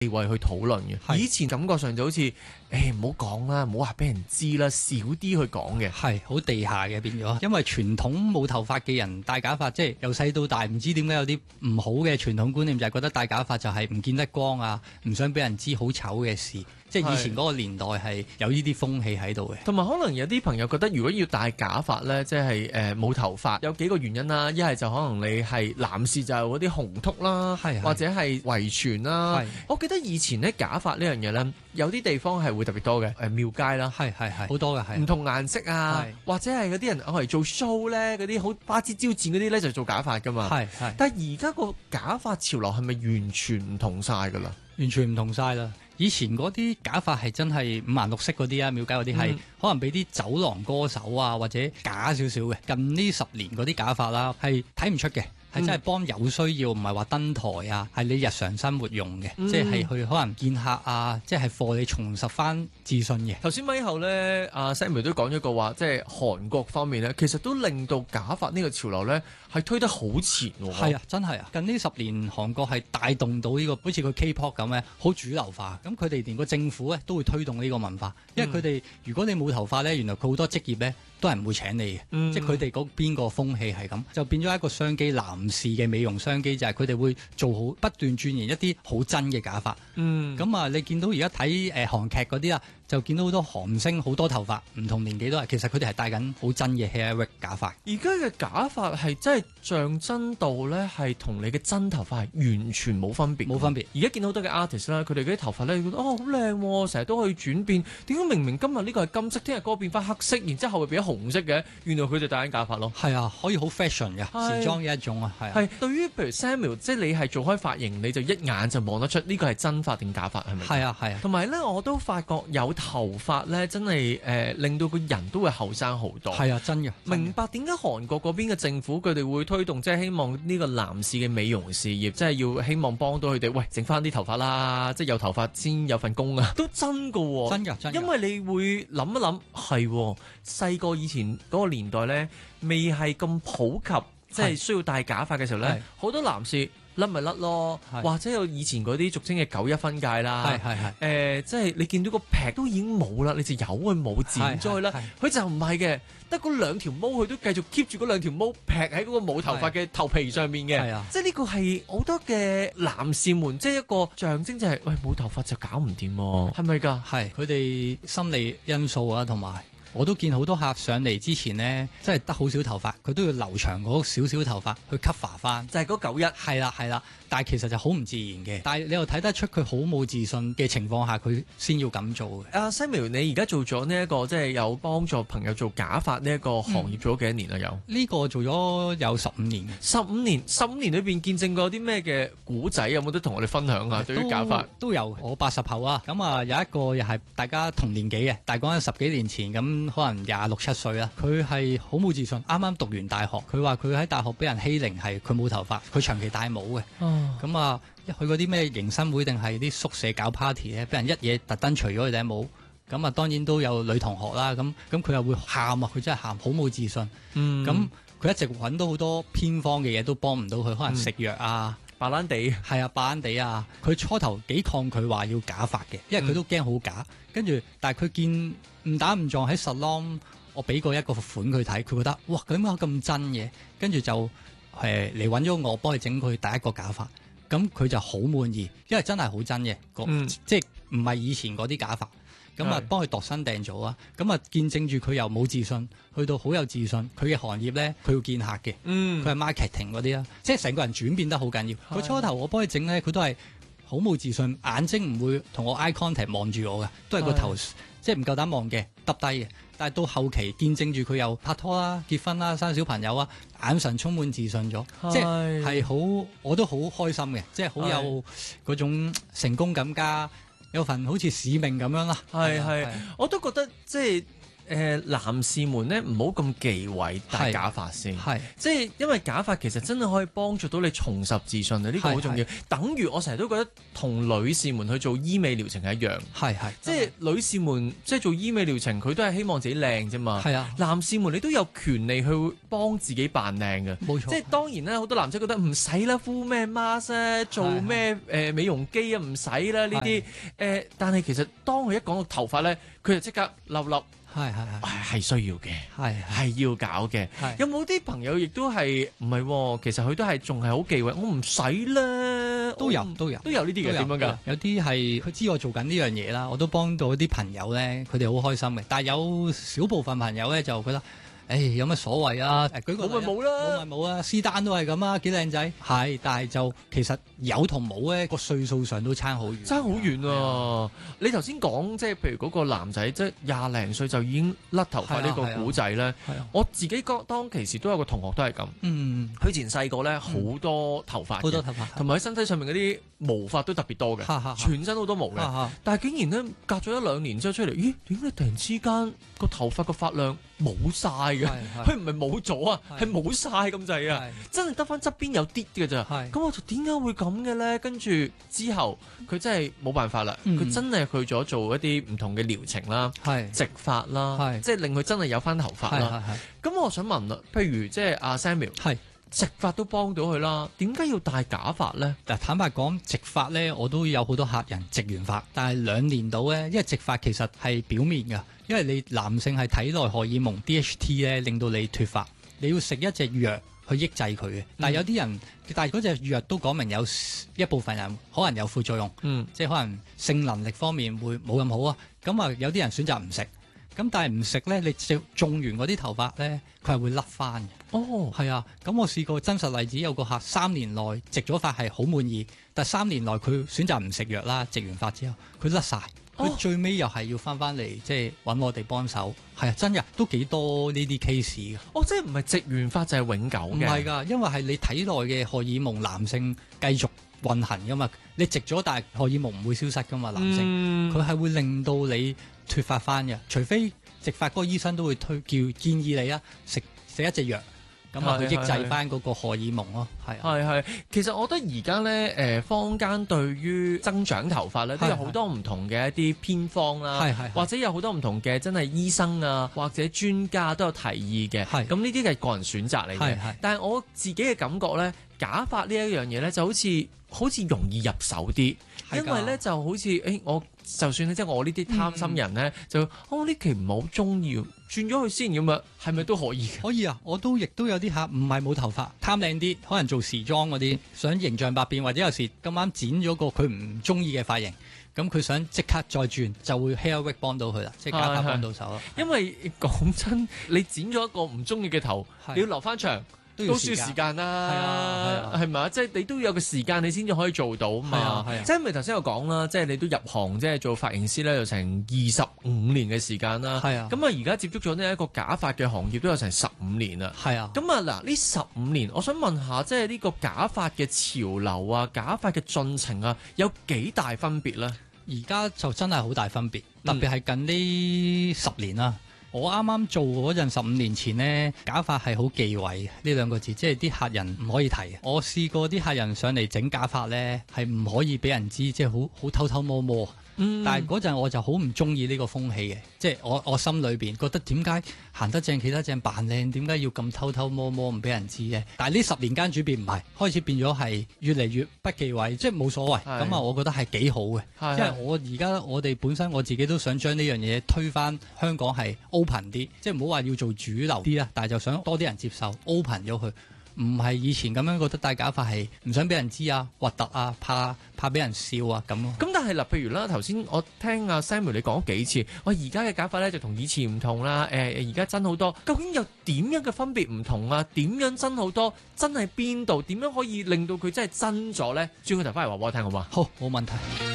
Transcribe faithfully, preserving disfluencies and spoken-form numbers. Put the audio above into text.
地位去討論嘅。以前感覺上就好似誒唔好講啦，唔好話俾人知啦，少啲去講嘅。 係好地下嘅變咗，因為傳統冇頭髮嘅人戴假髮，即係由細到大唔知點解有啲唔好嘅傳統觀念，就係覺得戴假髮就係唔見得光啊，唔想俾人知好醜嘅事。即係以前嗰個年代係有呢啲風氣喺度嘅。 同埋可能有啲朋友覺得，如果要戴假髮咧，即係誒冇頭髮，有幾個原因啦。一係就可能你係男士就係嗰啲紅禿啦，或者係遺傳啦。我記得以前咧假髮呢樣嘢咧，有啲地方係會特別多嘅，誒廟街啦， 係係係好多嘅，係唔同顏色啊，或者係嗰啲人攞嚟做 show 咧，嗰啲好花枝招展嗰啲咧就做假髮噶嘛。係係。但係而家個假髮潮流係咪完全唔同晒㗎啦？ 完全唔同晒啦！以前嗰啲假髮係真係五顏六色嗰啲啊，廟街嗰啲係可能俾啲酒廊歌手啊或者假少少嘅。近呢十年嗰啲假髮啦，係睇唔出嘅。係真係幫有需要，唔係話登台啊，係你日常生活用嘅，嗯、即係去可能見客啊，即係貨你重拾翻自信嘅。 頭先咪後咧，阿 Samuel 都講咗個話，即係韓國方面咧，其實都令到假髮呢個潮流咧係推得好前喎。 係啊，真係啊！近呢十年韓國係帶動到呢、這個好似個 K-pop 咁咧，好主流化。咁佢哋連個政府咧都會推動呢個文化，因為佢哋、嗯、如果你冇頭髮咧，原來佢好多職業咧都係唔會請你嘅，嗯、即係佢哋嗰邊個風氣係咁，就變咗一個商機。男士嘅美容商機就係佢哋會做好不斷鑽研一啲好真嘅假髮。嗯，咁啊，你見到而家睇誒韓劇嗰啲啊，就見到好多韓星好多頭髮，唔同年紀都係，其實佢哋係戴緊好真嘅 hair wig 假髮。 而家嘅假髮係真係像真度咧，係同你嘅真頭髮係完全冇分別， 冇分別。 而家見到好多嘅 artist 啦，佢哋嗰啲頭髮咧，覺得哦好靚，成日都可以轉變。點解明明今日呢個係金色，聽日嗰個變翻黑色，然之後會變咗紅色嘅？原來佢哋戴緊假髮咯。 係啊，可以好 fashion 嘅時裝嘅一種啊，係啊。 係對於譬如 Samuel，即係你係做開髮型，你就一眼就望得出呢個係真髮定假髮係咪？ 係啊係啊。 同埋咧，我都發覺有頭髮咧，真係誒、呃、令到個人都會後生好多。 係啊，真嘅。 明白點解韓國嗰邊嘅政府佢哋會推動，即係希望呢個男士嘅美容事業，即係要希望幫到佢哋，喂，整翻啲頭髮啦，即係有頭髮先有份工啊，都真噶喎、哦， 真㗎真㗎。 因為你會諗一諗，係細個以前嗰個年代咧，未係咁普及。即係需要戴假髮嘅時候咧，好多男士甩咪甩咯，或者有以前嗰啲俗稱嘅九一分界啦，係係係，誒即係你見到個劈都已經冇啦，你就由佢冇剪咗佢啦，佢就唔係嘅，得嗰兩條毛佢都繼續 keep 住嗰兩條毛劈喺嗰個冇頭髮嘅頭皮上面嘅，即係呢個係好多嘅男士們即係一個象徵，就係喂冇頭髮就搞唔掂喎，係咪㗎？ 係佢哋心理因素啊，同埋。我都見好多客上嚟之前呢，真係得好少頭髮，佢都要留長嗰少少頭髮去 cover 翻， 就係嗰九一， 係啦係啦，但係其實就好唔自然嘅。但係你又睇得出佢好冇自信嘅情況下，佢先要咁做嘅。 阿、uh, Samuel，你而家做咗呢一個即係有幫助朋友做假髮呢一個行業做咗幾多年啦？有呢、 嗯呢個做咗有十五年， 十五年，十五年裏邊見證過啲咩嘅古仔？有冇得同我哋分享啊？對於假髮都有，我八十後啊，咁啊有一個又係大家同年紀嘅，但係講緊十幾年前咁。可能廿六七歲啦，佢係好冇自信，啱啱讀完大學，佢話佢喺大學俾人欺凌，係佢冇頭髮，佢長期戴帽嘅。咁啊、哦，一去嗰啲咩迎新會定係啲宿舍搞 party 咧，俾人一嘢特登除咗佢頂帽。咁啊，當然都有女同學啦。咁咁佢又會喊啊，佢真係喊，好冇自信。咁佢、嗯、一直揾到好多偏方嘅嘢，都幫唔到佢，可能食藥啊。嗯白蘭地係啊，白蘭地啊，佢初頭幾抗拒話要假髮嘅，因為佢都驚好假。跟住、嗯，但係佢見誤打誤撞喺 salon，我俾過一個款佢睇，佢覺得哇，點解咁真嘅？跟住就誒嚟揾咗我幫佢整佢第一個假髮，咁佢就好滿意，因為真係好真嘅，嗯、即係唔係以前嗰啲假髮。咁啊，幫佢度身訂造啊！咁啊，見證住佢由冇自信，去到好有自信。佢嘅行業咧，佢要見客嘅，佢係 marketing 嗰啲啦，即係成個人轉變得好緊要。佢初頭我幫佢整咧，佢都係好冇自信，眼睛唔會同我 eye contact 望住我嘅，都係個頭即係唔夠膽望嘅，耷低嘅。但係到後期見證住佢又拍拖啦、結婚啦、生小朋友啊，眼神充滿自信咗，即係係好，我都好開心嘅，即係好有嗰種成功感加。有份好似使命咁樣啦， 係係，我都覺得即係呃、男士們咧唔好咁忌諱戴假髮先， 係即係因為假髮其實真係可以幫助到你重拾自信啊！呢、呢個好重要。等於我成日都覺得同女士們去做醫美療程係一樣， 係係即係女士們即係做醫美療程，佢都係希望自己靚啫嘛。係啊，男士們你都有權利去幫自己扮靚嘅，冇錯。即係當然啦，好多男仔覺得唔使啦，敷咩 mask 啊，做咩誒美容機啊，唔使啦呢啲誒。但係其實當佢一講到頭髮咧，佢就即刻粒粒。係係係係需要嘅，係係要搞嘅。有冇啲朋友亦都係唔係？其實佢都係仲係好忌諱，我唔使啦。都有都有都有呢啲嘅，點樣㗎？有啲係佢知我做緊呢樣嘢啦，我都幫到啲朋友咧，佢哋好開心嘅。但係有少部分朋友咧就覺得，誒有乜所謂啊？舉個例，冇咪冇啦，冇咪冇啊！施丹都係咁啊，幾靚仔。係，但係就其實有同冇咧個歲數上都差好遠，差好遠啊！你頭先講即係譬如嗰個男仔，即係廿零歲就已經甩頭髮呢個古仔咧。我自己覺當其時都有個同學都係咁。嗯，佢以前細個咧好多頭髮，好多頭髮，同埋喺身體上面嗰啲毛髮都特別多嘅，全身好多毛嘅。但係竟然咧隔咗一兩年之後出嚟，咦？點解突然之間個頭髮個髮量冇晒嘅？佢唔係冇咗啊，係冇晒咁滯啊！真係得翻側邊有啲嘅咋。咁我就點解會咁嘅咧？跟住之後佢真係冇辦法啦，佢、嗯、真係去咗做一啲唔同嘅療程啦，植髮啦，即係令佢真係有翻頭髮啦。咁我想問啦，譬如即係阿 Samuel，係植髮都幫到佢啦，點解要戴假髮咧？嗱，坦白講，植髮咧我都有好多客人植完髮，但係兩年到咧，因為植髮其實係表面㗎，因為你男性係體內荷爾蒙 D H T 咧令到你脫髮，你要食一隻藥去抑制佢嘅。但係有啲人，嗯、但係嗰隻藥都講明有一部分人可能有副作用，嗯、即係可能性能力方面會冇咁好啊。咁啊，有啲人選擇唔食。咁但係唔食咧，你種種完嗰啲頭髮咧，佢係會甩翻嘅。哦，係啊。咁我試過真實例子，有個客三年內植咗髮係好滿意，但係三年內佢選擇唔食藥啦，植完髮之後佢甩晒，佢、哦、最尾又係要翻翻嚟，即係揾我哋幫手。係啊，真㗎，都幾多呢啲 case 嘅。哦，即係唔係植完髮就係永久嘅？唔係㗎，因為係你體內嘅荷爾蒙，男性繼續運行㗎嘛。你植咗，但係荷爾蒙唔會消失㗎嘛，男性。佢係、嗯、會令到你脫髮翻嘅，除非植髮嗰個醫生都會推叫建議你啊，食食一隻藥，咁啊去抑制翻嗰個荷爾蒙咯，係係係。其實我覺得而家咧，誒坊間對於增長頭髮咧，都有好多唔同嘅一啲偏方啦，係係或者有好多唔同嘅真係醫生啊或者專家都有提議嘅，係咁呢啲係個人選擇嚟嘅，係係。但係我自己嘅感覺咧，假髮呢一樣嘢咧，就好似好似容易入手啲，因為咧就好似誒、欸、我。就算即係我呢啲貪心人咧，嗯、就我呢期唔係好中意，轉咗佢先咁啊，係咪都可以？可以啊，我都亦都有啲客唔係冇頭髮，貪靚啲，可能做時裝嗰啲，想形象百變，或者有時咁啱剪咗個佢唔中意嘅髮型，咁佢想即刻再轉，就會 hair wig 幫到佢啦，即係假髮幫到手咯。因為講真，你剪咗一個唔中意嘅頭，是你要留翻長。都需要時間啦，係啊，係咪啊？即係你都有個時間，你先至可以做到嘛。係啊，係啊。即係咪頭先有講啦？即係你都入行，即係做髮型師咧，有成二十五年嘅時間啦。係啊。咁啊，而家接觸咗呢一個假髮嘅行業都有成十五年啦。係啊。咁啊，嗱，呢十五年，我想問下，即係呢個假髮嘅潮流啊，假髮嘅進程啊，有幾大分別咧？而家就真係好大分別，特別係近呢十年啦。嗯我啱啱做嗰陣十五年前呢，假髮係好忌諱呢兩個字，即係啲客人唔可以提。我試過啲客人上嚟整假髮呢，係唔可以俾人知，即係好好偷偷摸摸。嗯、但係嗰陣我就好唔中意呢個風氣嘅，即係我我心裏邊覺得點解行得正企得正扮靚，點解要咁偷偷摸摸唔俾人知嘅？但係呢十年間轉變唔係，開始變咗係越嚟越不忌諱，即係冇所謂。咁啊是，我覺得係幾好嘅，是因為我而家我哋本身我自己都想將呢樣嘢推返香港係 open 啲，即係唔好話要做主流啲啦，但係就想多啲人接受 open 咗佢。唔係以前咁樣覺得戴假髮係唔想俾人知啊、核突啊、怕怕俾人笑啊咁咯。咁但係嗱，譬如啦，頭先我聽阿 Samuel 你講咗幾次，我而家嘅假髮咧就同以前唔同啦。誒而家真好多，究竟有點樣嘅分別唔同啊？點樣真好多？真係邊度？點樣可以令到佢真係真咗咧？轉個頭翻嚟話俾我聽好嘛？好，冇問題。